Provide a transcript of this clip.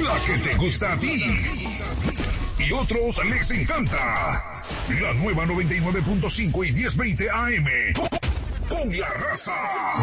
La que te gusta a ti y otros les encanta. La nueva 99.5 y 1020 AM. Con la raza.